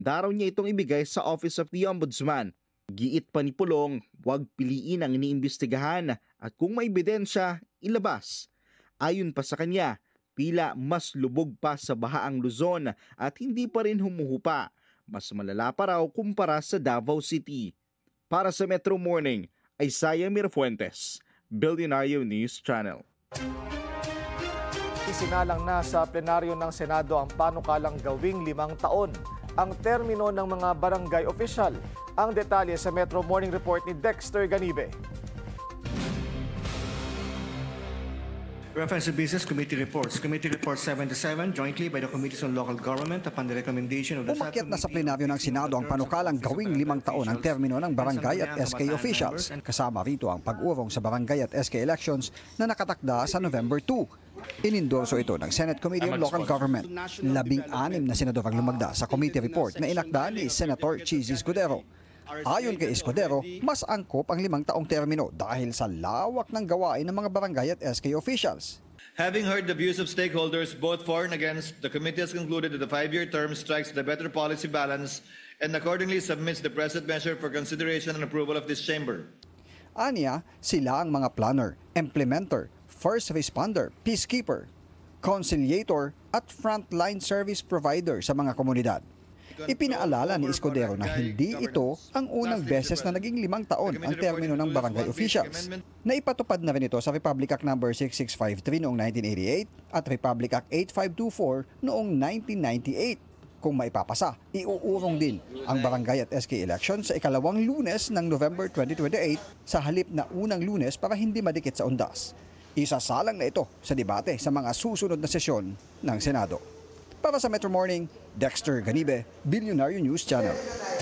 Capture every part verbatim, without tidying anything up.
Daraw niya itong ibigay sa Office of the Ombudsman. Giit pa ni Pulong, huwag piliin ang iniimbestigahan at kung may ebidensya, ilabas. Ayon pa sa kanya, tila mas lubog pa sa baha ang Luzon at hindi pa rin humuhupa. Mas malala pa raw kumpara sa Davao City. Para sa Metro Morning, Isaiah Mirafuentes, Billionaire News Channel. Isinalang na sa plenaryo ng Senado ang panukalang gawing limang taon ang termino ng mga barangay official. Ang detalye sa Metro Morning Report ni Dexter Ganibe. Reference to Business Committee Reports. Committee Report seventy-seven, jointly by the Committees on Local Government upon the recommendation of the Umakyat na sa plenaryo ng Senado ang panukalang gawing limang taon ang termino ng barangay at S K officials. Kasama rito ang pag-urong sa barangay at S K elections na nakatakda sa November two. Inindorso ito ng Senate Committee on Local Government. Labing-anim na senador ang lumagda sa committee report na inakda ni Senator Chizzy Escudero. Ayon kay Escudero, mas angkop ang limang taong termino dahil sa lawak ng gawain ng mga barangay at S K officials. Having heard the views of stakeholders both for and against, the committee has concluded that the five-year term strikes the better policy balance and accordingly submits the present measure for consideration and approval of this chamber. Aniya, sila ang mga planner, implementer, first responder, peacekeeper, conciliator at frontline service provider sa mga komunidad. Ipinaalala ni Escudero na hindi ito ang unang beses na naging limang taon ang termino ng barangay officials. Naipatupad na rin ito sa Republic Act number six six five three noong nineteen eighty-eight at Republic Act eight five two four noong nineteen ninety-eight. Kung maipapasa, iuurong din ang barangay at S K elections sa ikalawang lunes ng November twenty twenty-eight sa halip na unang lunes para hindi madikit sa undas. Isasalang na ito sa debate sa mga susunod na sesyon ng Senado. Para sa Metro Morning, Dexter Ganibe, Billionaire News Channel.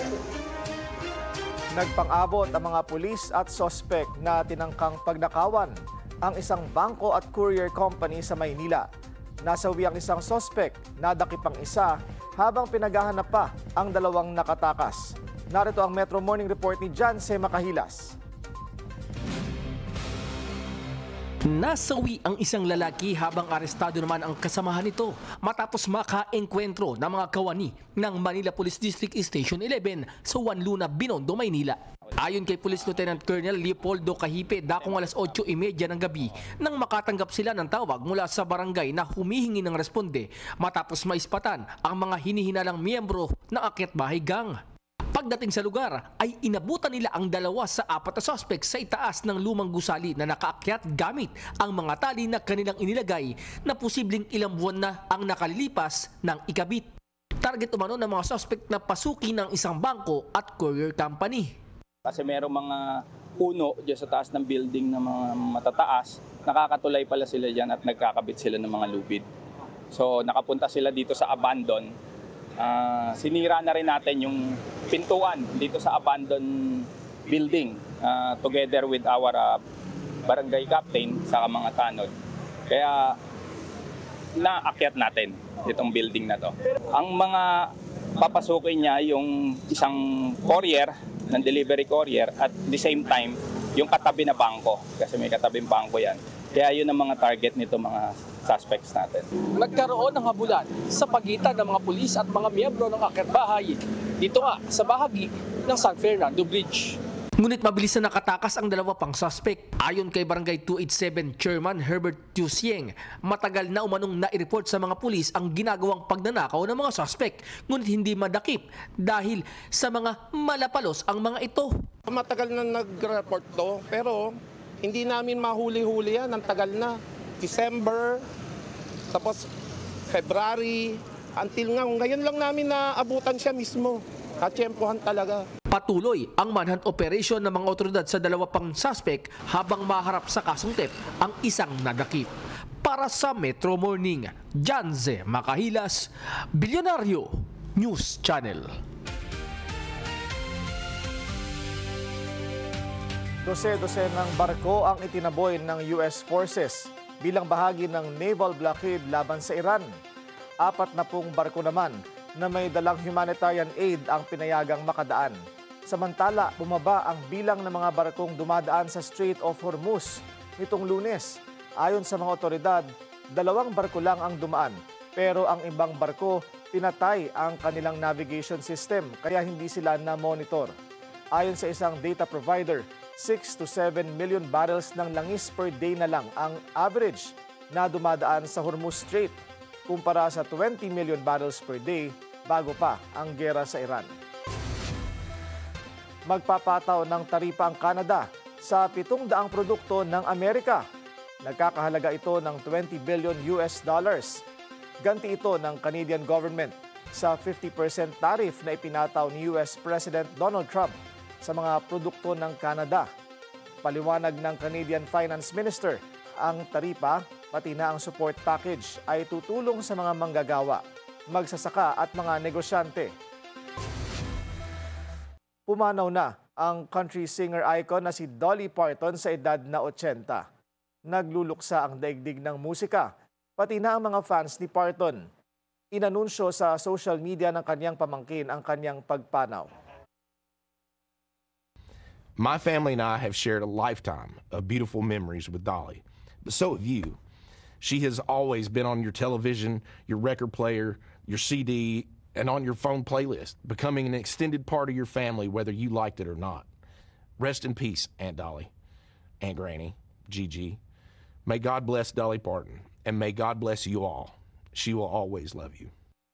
Nagpang-abot ang mga pulis at sospek na tinangkang pagnakawan ang isang bangko at courier company sa Maynila. Nasawi ang isang sospek, nadakip ang isa habang pinaghahanap pa ang dalawang nakatakas. Narito ang Metro Morning Report ni Jan C. Macahilas. Nasawi ang isang lalaki habang arestado naman ang kasamahan nito matapos maka-engkwentro ng mga kawani ng Manila Police District Station eleven sa Juan Luna, Binondo, Maynila. Ayon kay Police Lieutenant Colonel Leopoldo Cahipe, dakong alas otso trenta ng gabi nang makatanggap sila ng tawag mula sa barangay na humihingi ng responde matapos maispatan ang mga hinihinalang miyembro ng Akyat Bahay Gang. Pagdating sa lugar ay inabutan nila ang dalawa sa apat na suspect sa itaas ng lumang gusali na nakaakyat gamit ang mga tali na kanilang inilagay na posibleng ilang buwan na ang nakalilipas ng ikabit. Target umano ng mga suspect na pasukin ng isang bangko at courier company. Kasi merong mga puno dyan sa taas ng building na mga matataas, nakakatulay pala sila dyan at nagkakabit sila ng mga lubid. So nakapunta sila dito sa abandon. Uh, sinira na rin natin yung pintuan dito sa abandoned building uh, together with our uh, barangay captain sa mga tanod. Kaya naakyat natin itong building na to. Ang mga papasukin niya yung isang courier, ng delivery courier, at the same time yung katabi na bangko kasi may katabing bangko yan. Kaya yun ang mga target nito mga suspects natin. Nagkaroon ng habulan sa pagitan ng mga pulis at mga miyembro ng Akyat Bahay dito nga sa bahagi ng San Fernando Bridge. Ngunit mabilis na nakatakas ang dalawa pang suspect. Ayon kay Barangay two eighty-seven Chairman Herbert Tusieng, matagal na umanong nai-report sa mga pulis ang ginagawang pagnanakaw ng mga suspect, ngunit hindi madakip dahil sa mga malapalos ang mga ito. Matagal na nag-report to pero hindi namin mahuli-huli yan, ang tagal na. December, tapos February, until nga, ngayon lang namin naabutan siya mismo. Katsyempohan talaga. Patuloy ang manhunt operation ng mga otoridad sa dalawa pang suspect habang maharap sa kasong theft ang isang nadakip. Para sa Metro Morning, Janze Macahilas, Billionaire News Channel. Dose-dose ng barko ang itinaboy ng U S Forces bilang bahagi ng naval blockade laban sa Iran. Apat na pong barko naman na may dalang humanitarian aid ang pinayagang makadaan. Samantala, bumaba ang bilang ng mga barkong dumadaan sa Strait of Hormuz nitong Lunes. Ayon sa mga otoridad, dalawang barko lang ang dumaan, pero ang ibang barko pinatay ang kanilang navigation system kaya hindi sila na-monitor. Ayon sa isang data provider, six to seven million barrels ng langis per day na lang ang average na dumadaan sa Hormuz Strait kumpara sa twenty million barrels per day bago pa ang gera sa Iran. Magpapataw ng taripa ang Canada sa pitong daang produkto ng Amerika. Nagkakahalaga ito ng twenty billion U S dollars. Ganti ito ng Canadian government sa fifty percent tariff na ipinataw ni U S President Donald Trump sa mga produkto ng Canada. Paliwanag ng Canadian Finance Minister, ang taripa pati na ang support package ay tutulong sa mga manggagawa, magsasaka at mga negosyante. Pumanaw na ang country singer icon na si Dolly Parton sa edad na eighty. Nagluluksa ang daigdig ng musika, pati na ang mga fans ni Parton. Inanunsyo sa social media ng kanyang pamangkin ang kanyang pagpanaw. My family and I have shared a lifetime of beautiful memories with Dolly, but so have you. She has always been on your television, your record player, your C D, and on your phone playlist, becoming an extended part of your family whether you liked it or not. Rest in peace, Aunt Dolly, Aunt Granny, Gigi. May God bless Dolly Parton, and may God bless you all. She will always love you.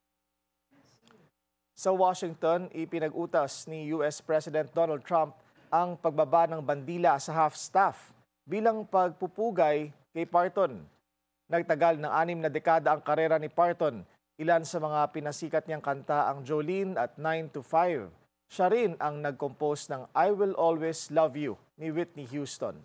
Sa Washington, ipinag-utas ni U S President Donald Trump ang pagbaba ng bandila sa half-staff bilang pagpupugay kay Parton. Nagtagal ng anim na dekada ang karera ni Parton. Ilan sa mga pinasikat niyang kanta ang Jolene at nine to five. Siya rin ang nag-compose ng I Will Always Love You ni Whitney Houston.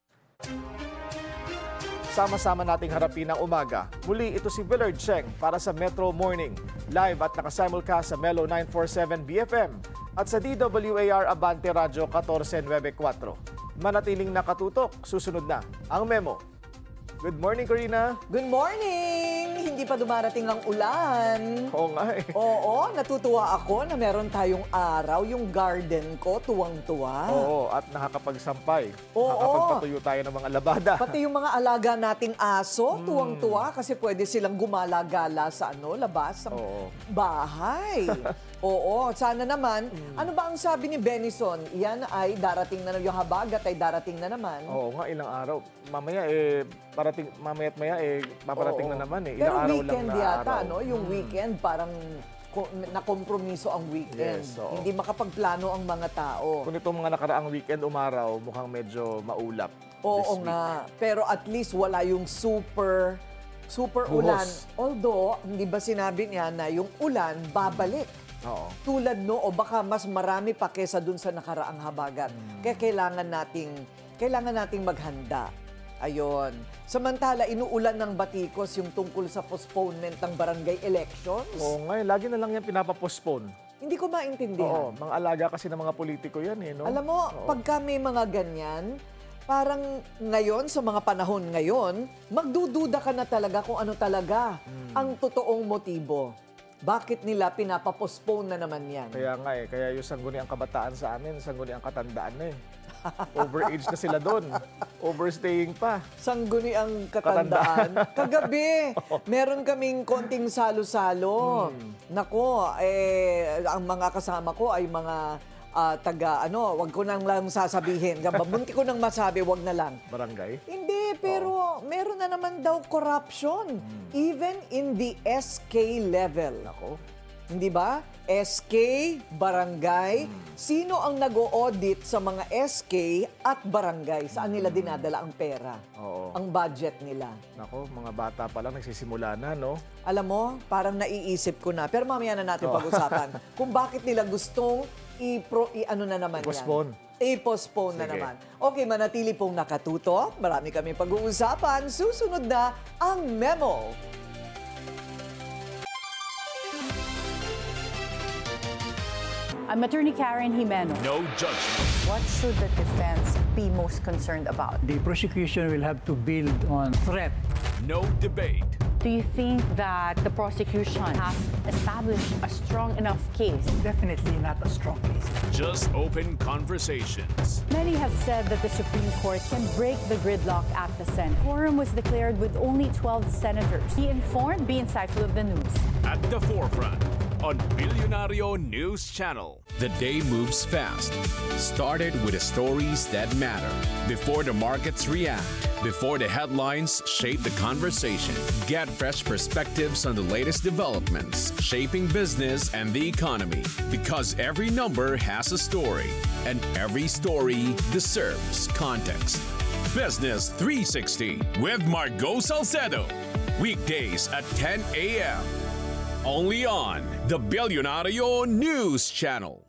Sama-sama nating harapin ang umaga. Muli ito si Willard Cheng para sa Metro Morning. Live at nakasimulcast sa Melo nine forty-seven B F M at sa D W A R Abante Radio fourteen ninety-four. Manatiling nakatutok, susunod na ang Memo. Good morning, Corina. Good morning! Hindi pa dumarating ang ulan. Oo nga eh. Oo, natutuwa ako na meron tayong araw. Yung garden ko, tuwang-tuwa. Oo, at nakakapagsampay. Oo. Nakakapagpatuyo tayo ng mga labada. Pati yung mga alaga nating aso, tuwang-tuwa kasi pwede silang gumala-gala sa ano, labas ng Oo. bahay. Oo, sana naman. Ano ba ang sabi ni Benison? Yan ay darating na, yung habagat ay darating na naman. Oo nga, ilang araw. Mamaya eh, parating, mamaya at maya eh, paparating Oo. na naman eh. Pero Ilang araw lang weekend na yata, araw. no? Yung weekend parang ko- nakompromiso ang weekend. Yes, oo. Hindi makapagplano ang mga tao. Kung itong mga nakaraang weekend umaraw, mukhang medyo maulap. Oo this week. nga. Pero at least wala yung super super Buhos. ulan. Although, hindi ba sinabi niya na yung ulan babalik? Oo. Tulad no, o baka mas marami pa kesa dun sa nakaraang habagat. Hmm. Kaya kailangan nating, kailangan nating maghanda. Ayon. Samantala, inuulan ng batikos yung tungkol sa postponement ng barangay elections. Oo nga, eh, lagi na lang yan pinapapostpone. Hindi ko maintindihan. Oo, mga alaga kasi ng mga politiko yan eh, no? Alam mo, Oo. pagka may mga ganyan, parang ngayon, sa mga panahon ngayon, magdududa ka na talaga kung ano talaga Hmm. ang totoong motibo. Bakit nila pinapapostpone na naman yan? Kaya nga eh, kaya yung sangguni ang kabataan sa amin, sangguni ang katandaan na eh. Overage na sila doon. Overstaying pa. Sangguni ang katandaan. Kagabi, meron kaming konting salo-salo. Hmm. Nako, eh, ang mga kasama ko ay mga ah, taga, ano, wag ko nang lang sasabihin. Munti ko nang masabi, wag na lang. Barangay? Hindi, pero meron na naman daw corruption. Even in the S K level. Ako. Hindi ba? S K, barangay. Sino ang nag-o-audit sa mga S K at barangay? Saan nila dinadala ang pera? Oo. Ang budget nila? Nako, mga bata pa lang nagsisimula na, no? Alam mo, parang naiisip ko na. Pero mamaya na natin pag-usapan kung bakit nila gustong i-pro, i-ano na naman I-postpone. yan. I-postpone na Sige. naman. Okay, manatili pong nakatutok. Marami kami pag-uusapan. Susunod na ang Memo. I'm Attorney Karen Jimeno. No judgment. What should the defense be most concerned about? The prosecution will have to build on threat. No debate. Do you think that the prosecution has established a strong enough case? Definitely not a strong case. Just open conversations. Many have said that the Supreme Court can break the gridlock at the Senate. Quorum was declared with only twelve senators. Be informed, be insightful of the news. At the forefront on Billionario News Channel. The day moves fast. Started with the stories that matter. Before the markets react, before the headlines shape the conversation. Get fresh perspectives on the latest developments shaping business and the economy. Because every number has a story, and every story deserves context. Business three sixty with Margo Salcedo. Weekdays at ten a.m. Only on the Billionario News Channel.